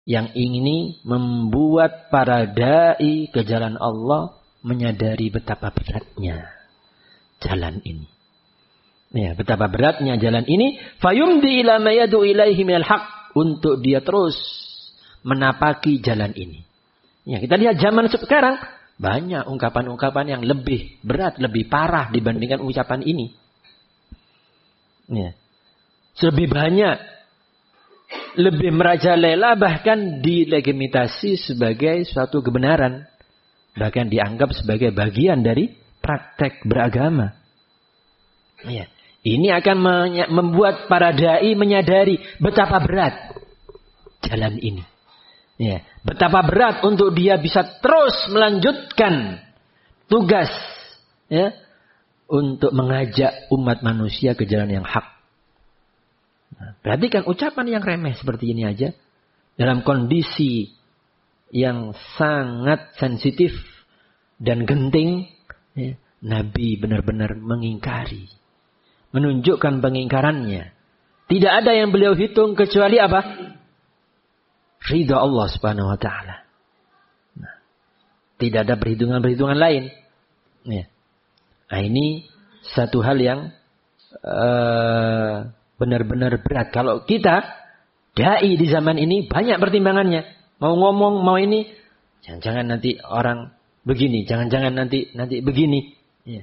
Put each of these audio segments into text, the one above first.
Yang ini membuat para da'i ke jalan Allah menyadari betapa beratnya jalan ini. Ya, betapa beratnya jalan ini. Fayumdi ila ma yad'u ilaihi minal haq, untuk dia terus menapaki jalan ini. Ya, kita lihat zaman sekarang banyak ungkapan-ungkapan yang lebih berat, lebih parah dibandingkan ucapan ini. Ya. Lebih banyak, lebih merajalela, bahkan dilegitimasi sebagai suatu kebenaran, bahkan dianggap sebagai bagian dari praktek beragama. Ya. Ini akan membuat para dai menyadari betapa berat jalan ini. Ya, betapa berat untuk dia bisa terus melanjutkan tugas, ya, untuk mengajak umat manusia ke jalan yang hak. Nah, perhatikan ucapan yang remeh seperti ini aja dalam kondisi yang sangat sensitif dan genting, ya, Nabi benar-benar mengingkari, menunjukkan pengingkarannya. Tidak ada yang beliau hitung kecuali apa? Ridha Allah Subhanahu wa taala. Nah, tidak ada perhitungan-perhitungan lain. Ya. Nah, ini satu hal yang benar-benar berat. Kalau kita dai di zaman ini banyak pertimbangannya. Mau ngomong, mau ini, jangan-jangan nanti orang begini, jangan-jangan nanti begini. Ya.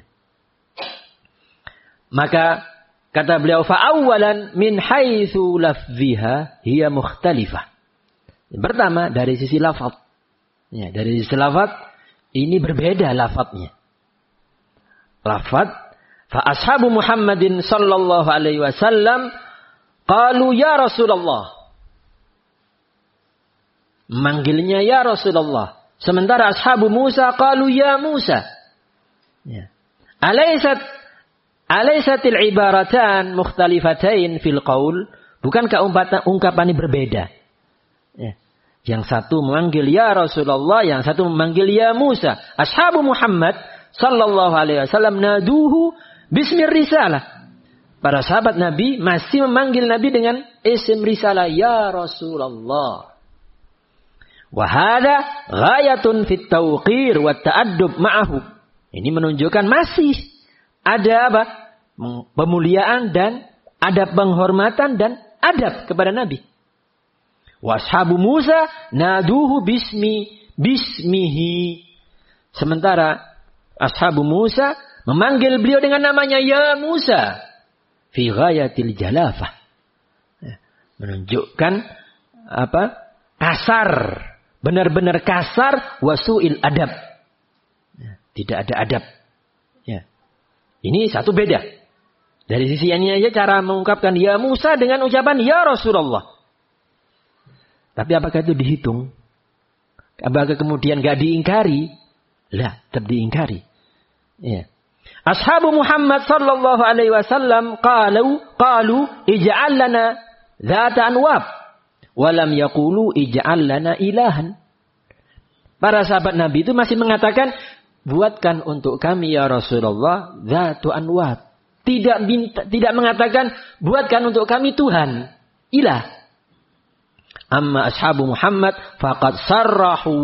Maka kata beliau, fa'awwalan min haitsu lafziha hiya mukhtalifah. Pertama, dari sisi lafaz. Ya, dari sisi lafaz ini berbeda lafaznya. Lafaz, fa ashabu Muhammadin sallallahu alaihi wasallam qalu ya Rasulullah. Manggilnya ya Rasulullah. Sementara ashabu Musa qalu ya Musa. Ya. Alaisatil ibaratan mukhtalifatain fil qaul? Bukankah ungkapan ini berbeda? Ya. Yang satu memanggil ya Rasulullah, yang satu memanggil ya Musa. Ashabu Muhammad sallallahu alaihi wasallam naduhu bismir risalah. Para sahabat Nabi masih memanggil Nabi dengan isim risalah, ya Rasulullah. Wa hadha ghayatun fit tawqir wa ta'addub ma'ahu. Ini menunjukkan masih ada apa? Pemuliaan dan ada penghormatan dan adab kepada Nabi. Washabu Musa naduhu bismihi. Sementara ashabu Musa memanggil beliau dengan namanya ya Musa. Fi ghayatil jalafah. Menunjukkan apa? Kasar. Benar-benar kasar, wasu'il adab. Tidak ada adab. Ya. Ini satu beda. Dari sisi ini aja cara mengungkapkan ya Musa dengan ucapan ya Rasulullah. Tapi apakah itu dihitung? Apakah kemudian gak diingkari? Lah, tetap diingkari. Ya. Ashabu Muhammad sallallahu alaihi wasallam qalu ij'al lana dzata anwab wa lam yaqulu ij'al lana ilahan. Para sahabat Nabi itu masih mengatakan, buatkan untuk kami ya Rasulullah dzatu anwab. Tidak mengatakan buatkan untuk kami Tuhan, ilah. Amma ashabu Muhammad faqad sarrahu.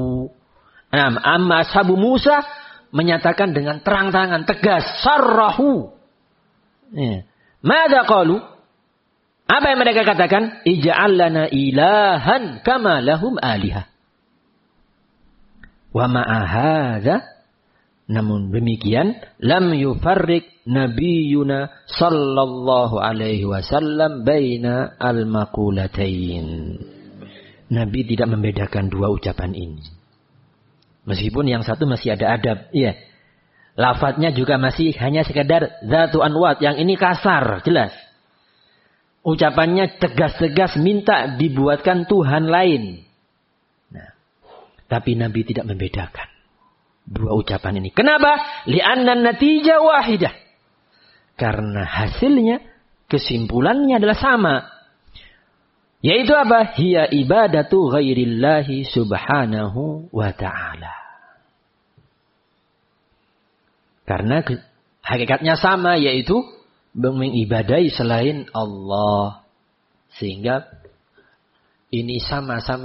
Amma ashabu Musa menyatakan dengan terang-terangan, tegas, sarrahu. Ya. Mada qalu? Apa yang mereka katakan? Ij'al lana ilahan kama lahum alihah. Wa ma'a hadza, namun demikian, lam yufarriq nabiyuna sallallahu alaihi wasallam baina al-maqulatain. Nabi tidak membedakan dua ucapan ini. Meskipun yang satu masih ada adab, iya. Lafadznya juga masih hanya sekadar dzatu anwat, yang ini kasar, jelas. Ucapannya tegas-tegas minta dibuatkan Tuhan lain. Nah, tapi Nabi tidak membedakan dua ucapan ini. Kenapa? Li'anna natijah wahidah. Karena hasilnya, kesimpulannya adalah sama. Yaitu apa? Hiya ibadatu ghairillahi subhanahu wa ta'ala. Karena hakikatnya sama, yaitu mengibadahi selain Allah. Sehingga ini sama-sama